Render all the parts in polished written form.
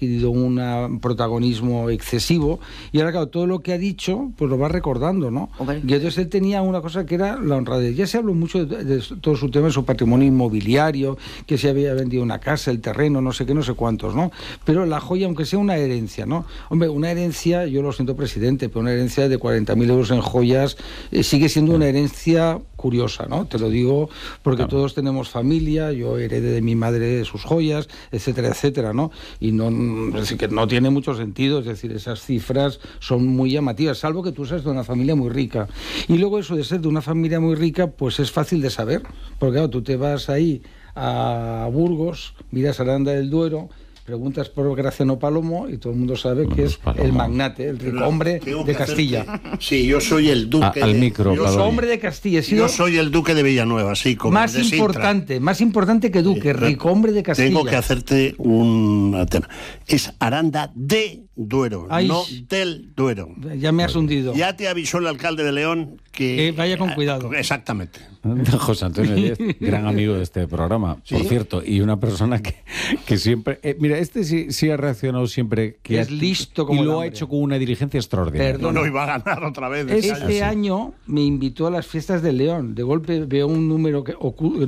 adquirido un protagonismo excesivo, y ahora, claro, todo lo que ha dicho, pues lo va recordando, ¿no? Hombre. Y entonces él tenía una cosa que era la honradez. Ya se habló mucho de todo su tema, de su patrimonio inmobiliario, que se había vendido una casa, el terreno, no sé qué, no sé cuántos, ¿no? Pero la joya, aunque sea una herencia, ¿no? Hombre, una herencia, yo lo siento, presidente, pero una herencia de 40.000 euros en joyas sigue siendo una herencia curiosa, ¿no? Te lo digo porque todos tenemos familia, yo heredé de mi madre sus joyas, etcétera, etcétera, ¿no? Y no, es que no tiene mucho sentido, es decir, esas cifras son muy llamativas, salvo que tú seas de una familia muy rica. Y luego eso de ser de una familia muy rica, pues es fácil de saber, porque claro, tú te vas ahí a Burgos, miras Aranda del Duero, preguntas por Graciano Palomo y todo el mundo sabe que es el magnate, el rico hombre de Castilla. Sí, yo soy el duque al micro, yo soy hombre de Castilla. Yo soy el duque de Villanueva, sí, como más de más importante que duque, rico hombre de Castilla. Tengo que hacerte un tema. Es Aranda de Duero, Ay, no del Duero. Ya me has hundido. Ya te avisó el alcalde de León que vaya con cuidado. Exactamente. José Antonio Díez, gran amigo de este programa, ¿sí? Por cierto, y una persona que siempre... mira, este sí ha reaccionado siempre... que es listo como y lo hambre. ha hecho con una diligencia extraordinaria. Perdón. No iba a ganar otra vez. Este año me invitó a las fiestas de León. De golpe veo un número que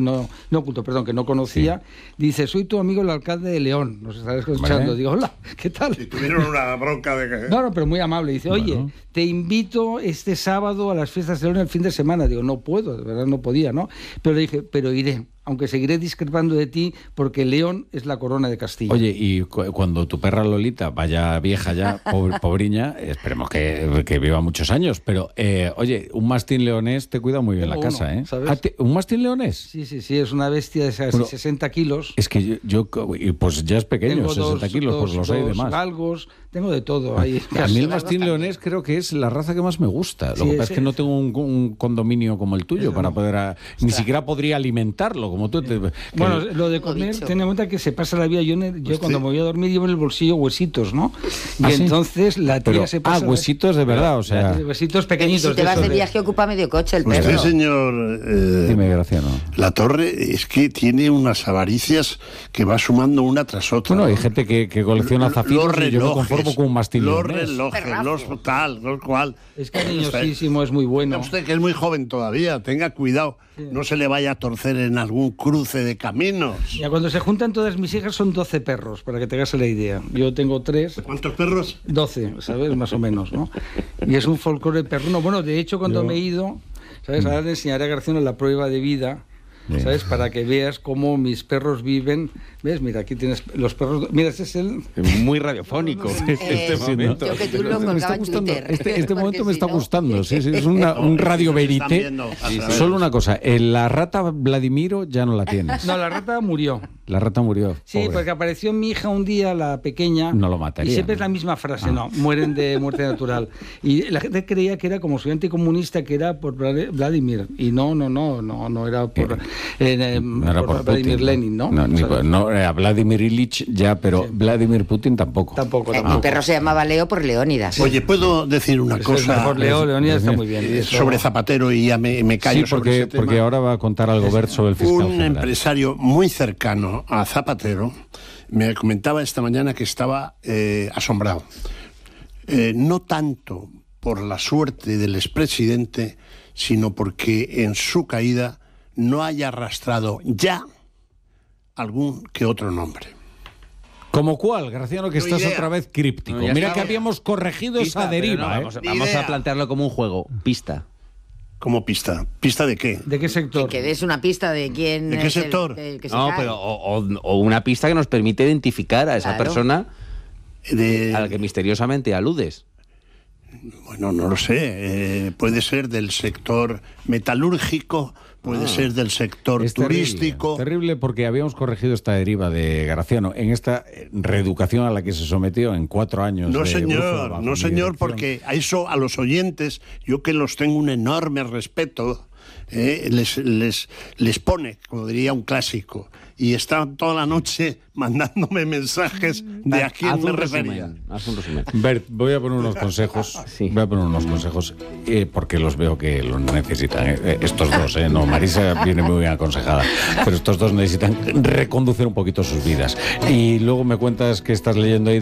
que no conocía. Sí. Dice, soy tu amigo el alcalde de León. Nos estará escuchando. Vale. Digo, hola, ¿qué tal? Si tuvieron una bronca de que... No, pero muy amable. Dice, oye, te invito este sábado a las fiestas de León el fin de semana. Digo, no puedo, de verdad no podía, ¿no? Pero le dije, pero iré. Aunque seguiré discrepando de ti, porque León es la corona de Castilla. Oye, y cuando tu perra Lolita vaya vieja ya, pobriña, esperemos que viva muchos años, pero, oye, un mastín leonés te cuida muy bien la casa, ¿eh? ¿Sabes? ¿Un mastín leonés? Sí, es una bestia de casi 60 kilos. Es que yo pues ya es pequeño, tengo 60 kilos, pues los hay de más. Galgos, tengo de todo ahí. A mí el mastín leonés creo que es la raza que más me gusta. Lo que pasa es que no tengo un condominio como el tuyo para poder... Ni siquiera podría alimentarlo. Como tú bueno, lo de comer, ten en cuenta que se pasa la vida. Yo cuando me voy a dormir llevo en el bolsillo huesitos, ¿no? Y entonces la tía se pasa... huesitos de verdad, o sea... Huesitos pequeñitos. Si te vas de viaje ocupa medio coche el perro. Usted, señor... Dime, Graciano. La Torre es que tiene unas avaricias que va sumando una tras otra. Bueno, hay gente que colecciona zafiros y yo me conformo con un mastín Los leonés. relojes, los tal, los cual... Es cariñosísimo, es muy bueno. Usted que es muy joven todavía, tenga cuidado. Sí. No se le vaya a torcer en algún cruce de caminos. Ya cuando se juntan todas mis hijas son 12 perros, para que te hagas la idea. Yo tengo 3. ¿Cuántos perros? 12, ¿sabes? Más o menos, ¿no? Y es un folclore perruno. Bueno, de hecho, cuando me he ido, ¿sabes? Ahora le enseñaré a Graciano la prueba de vida, ¿sabes? Para que veas cómo mis perros viven. ¿Ves? Mira, aquí tienes los perros. Mira, este es el... Muy radiofónico este momento. Yo que tú lo colgaba en Twitter. Este momento me está gustando. Sí, es un radio verité. Solo una cosa, la rata Vladimiro ya no la tienes. No, la rata murió. La rata murió. Sí, pobre. Porque apareció mi hija un día, la pequeña. No lo mataría. Y siempre es la misma frase, no, mueren de muerte natural. Y la gente creía que era como soy anticomunista, que era por Vladimir. Y no era por, por Vladimir Lenin, ¿no? No, a Vladimir Ilich ya, pero Vladimir Putin tampoco. Mi perro se llamaba Leo por Leónidas. Oye, ¿puedo decir una cosa? Por Leónidas está muy bien. Sobre Zapatero, y ya me callo sobre ese tema. Porque ahora va a contar algo Bert sobre el fiscal general. Un empresario muy cercano a Zapatero me comentaba esta mañana que estaba asombrado. No tanto por la suerte del expresidente, sino porque en su caída no haya arrastrado ya algún que otro nombre. ¿Como cuál, Graciano, que estás otra vez críptico? Mira que habíamos corregido esa deriva. Vamos a plantearlo como un juego. Pista. ¿Cómo pista? ¿Pista de qué? ¿De qué sector? Que des una pista de quién... ¿De qué sector? El que se no, cae. pero o una pista que nos permite identificar a esa persona a la que misteriosamente aludes. Bueno, no lo sé. Puede ser del sector metalúrgico, puede ser del sector turístico. Terrible, porque habíamos corregido esta deriva de Graciano en esta reeducación a la que se sometió en 4 años. No, señor, porque a eso, a los oyentes, yo que los tengo un enorme respeto, les pone, como diría un clásico, y están toda la noche mandándome mensajes de a quién me refería. Haz un resumen. Bert, voy a poner unos consejos. Sí. Voy a poner unos consejos porque los veo que los necesitan. Estos dos, no, Marisa viene muy bien aconsejada, pero estos dos necesitan reconducir un poquito sus vidas. Y luego me cuentas que estás leyendo ahí